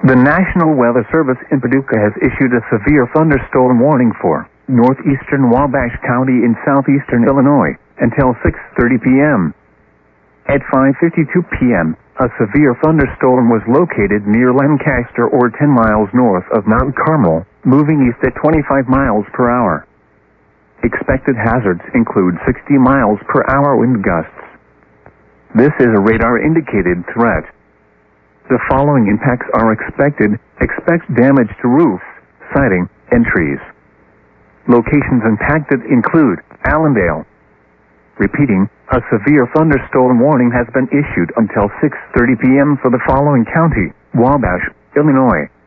The National Weather Service in Paducah has issued a severe thunderstorm warning for northeastern Wabash County in southeastern Illinois until 6:30 p.m. At 5:52 p.m., a severe thunderstorm was located near Lancaster or 10 miles north of Mount Carmel, moving east at 25 miles per hour. Expected hazards include 60 miles per hour wind gusts. This is a radar-indicated threat. The following impacts are expected. Expect damage to roofs, siding, and trees. Locations impacted include Allendale. Repeating, a severe thunderstorm warning has been issued until 6:30 p.m. for the following county: Wabash, Illinois,